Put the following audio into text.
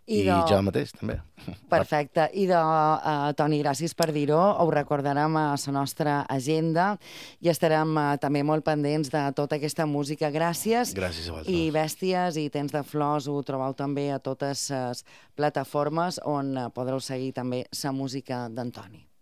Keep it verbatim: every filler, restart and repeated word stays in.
I, I jo mateix, també. Perfecte. I de, uh, Toni, gràcies per dir-ho. Ho recordarem a la nostra agenda i estarem uh, també molt pendents de tota aquesta música. Gràcies. Gràcies a vosaltres. I Bèsties i Temps de Flors ho trobeu també a totes les plataformes on podreu seguir també la música d'Antoni.